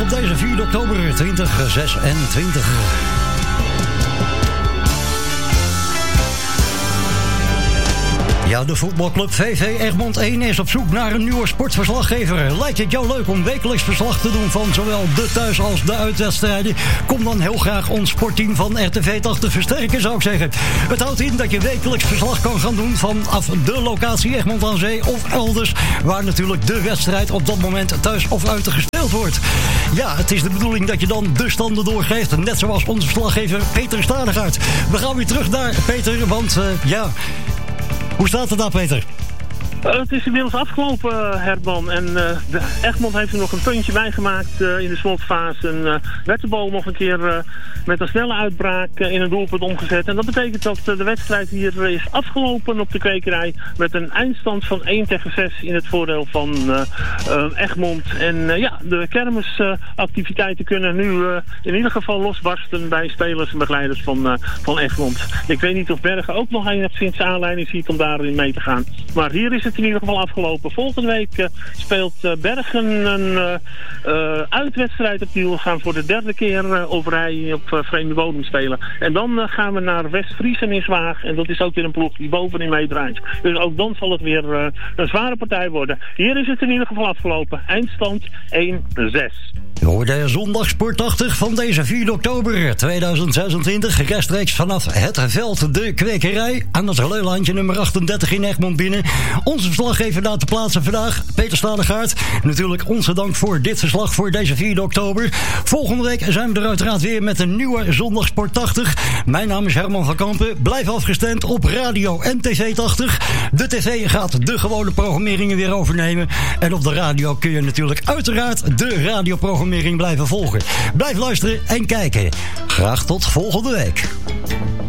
op deze 4 oktober 2026. Ja, de voetbalclub VV Egmond 1 is op zoek naar een nieuwe sportverslaggever. Lijkt het jou leuk om wekelijks verslag te doen van zowel de thuis- als de uitwedstrijden? Kom dan heel graag ons sportteam van RTV 80 versterken, zou ik zeggen. Het houdt in dat je wekelijks verslag kan gaan doen vanaf de locatie Egmond aan Zee of elders, waar natuurlijk de wedstrijd op dat moment thuis of uit gespeeld wordt. Ja, het is de bedoeling dat je dan de standen doorgeeft, net zoals onze verslaggever Peter Stadegaard. We gaan weer terug naar Peter, want hoe staat het daar, Peter? Het is inmiddels afgelopen, Herman. En Egmond heeft er nog een puntje bij gemaakt in de slotfase. En werd de bal nog een keer met een snelle uitbraak in een doelpunt omgezet. En dat betekent dat de wedstrijd hier is afgelopen op de kwekerij. Met een eindstand van 1-6 in het voordeel van Egmond. En de kermisactiviteiten kunnen nu in ieder geval losbarsten bij spelers en begeleiders van Egmond. Ik weet niet of Bergen ook nog enigszins aanleiding ziet om daarin mee te gaan. Maar hier is het in ieder geval afgelopen. Volgende week speelt Bergen een uitwedstrijd opnieuw. We gaan voor de derde keer op rij op vreemde bodem spelen. En dan gaan we naar West-Friesen in Zwaag. En dat is ook weer een ploeg die bovenin meedraait. Dus ook dan zal het weer een zware partij worden. Hier is het in ieder geval afgelopen. Eindstand 1-6. Voor de zondag Sport 80 van deze 4 oktober 2026. Rechtstreeks vanaf het veld de kwekerij aan het Leulandje nummer 38 in Egmond binnen. Onze verslaggever daar te plaatsen vandaag, Peter Stadegaard. Natuurlijk onze dank voor dit verslag voor deze 4 oktober. Volgende week zijn we er uiteraard weer met een nieuwe zondag Sport 80. Mijn naam is Herman van Kampen. Blijf afgestemd op radio en tv 80. De tv gaat de gewone programmeringen weer overnemen. En op de radio kun je natuurlijk uiteraard de radioprogrammering blijven volgen. Blijf luisteren en kijken. Graag tot volgende week.